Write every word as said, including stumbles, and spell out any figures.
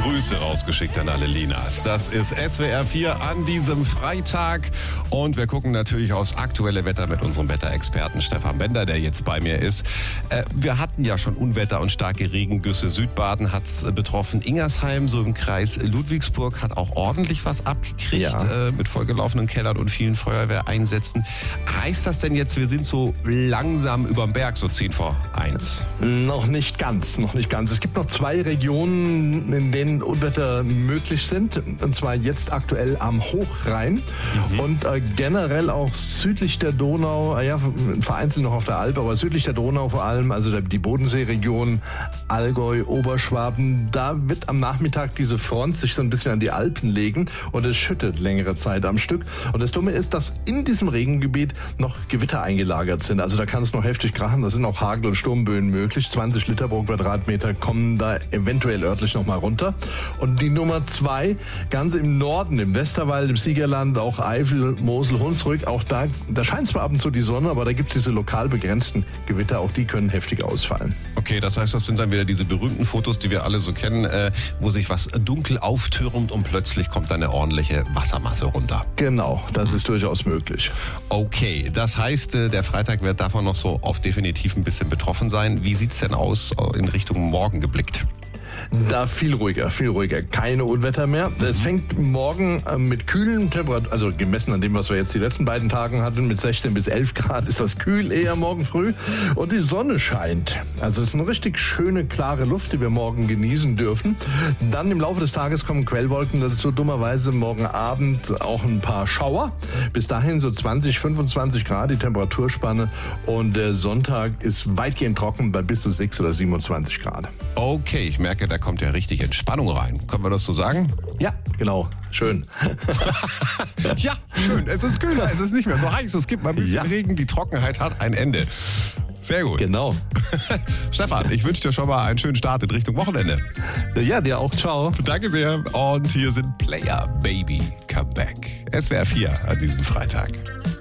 Grüße rausgeschickt an alle Linas. Das ist S W R vier an diesem Freitag und wir gucken natürlich aufs aktuelle Wetter mit unserem Wetterexperten Stefan Bender, der jetzt bei mir ist. Äh, wir hatten ja schon Unwetter und starke Regengüsse. Südbaden hat's betroffen. Ingersheim, so im Kreis Ludwigsburg, hat auch ordentlich was abgekriegt, ja. äh, mit vollgelaufenen Kellern und vielen Feuerwehreinsätzen. Heißt das denn jetzt, wir sind so langsam überm Berg, so zehn vor eins? Noch nicht ganz, noch nicht ganz. Es gibt noch zwei Regionen, in denen Unwetter möglich sind. Und zwar jetzt aktuell am Hochrhein mhm. und äh, generell auch südlich der Donau, ja, vereinzelt noch auf der Alp, aber südlich der Donau vor allem, also die Bodenseeregion, Allgäu, Oberschwaben. Da wird am Nachmittag diese Front sich so ein bisschen an die Alpen legen und es schüttet längere Zeit am Stück. Und das Dumme ist, dass in diesem Regengebiet noch Gewitter eingelagert sind. Also da kann es noch heftig krachen. Da sind auch Hagel- und Sturmböen möglich. zwanzig Liter pro Quadratmeter kommen da eventuell örtlich noch mal runter. Und die Nummer zwei, ganz im Norden, im Westerwald, im Siegerland, auch Eifel, Mosel, Hunsrück, auch da, da scheint zwar ab und zu die Sonne, aber da gibt es diese lokal begrenzten Gewitter, auch die können heftig ausfallen. Okay, das heißt, das sind dann wieder diese berühmten Fotos, die wir alle so kennen, äh, wo sich was dunkel auftürmt und plötzlich kommt eine ordentliche Wassermasse runter. Genau, das ist durchaus möglich. Okay, das heißt, äh, der Freitag wird davon noch so auf definitiv ein bisschen betroffen sein. Wie sieht's denn aus in Richtung morgen geblickt? Da viel ruhiger, viel ruhiger. Keine Unwetter mehr. Es fängt morgen mit kühlen Temperaturen, also gemessen an dem, was wir jetzt die letzten beiden Tagen hatten, mit sechzehn bis elf Grad ist das kühl eher morgen früh. Und die Sonne scheint. Also es ist eine richtig schöne, klare Luft, die wir morgen genießen dürfen. Dann im Laufe des Tages kommen Quellwolken dazu. Dummerweise morgen Abend auch ein paar Schauer. Bis dahin so zwanzig, fünfundzwanzig Grad die Temperaturspanne. Und der Sonntag ist weitgehend trocken bei bis zu sechs oder siebenundzwanzig Grad. Okay, ich merke, da kommt ja richtig Entspannung rein. Können wir das so sagen? Ja, genau. Schön. Ja, schön. Es ist kühler, es ist nicht mehr so heiß. Es gibt mal ein bisschen ja. Regen. Die Trockenheit hat ein Ende. Sehr gut. Genau. Stefan, ich wünsche dir schon mal einen schönen Start in Richtung Wochenende. Ja, dir auch. Ciao. Danke sehr. Und hier sind Player Baby Come Back. S W R vier an diesem Freitag.